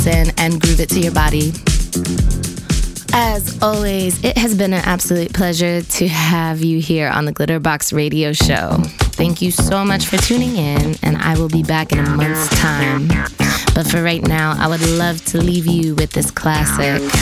in and groove it to your body. As always, it has been an absolute pleasure to have you here on the Glitterbox Radio Show. Thank you so much for tuning in, and I will be back in a month's time. But for right now, I would love to leave you with this classic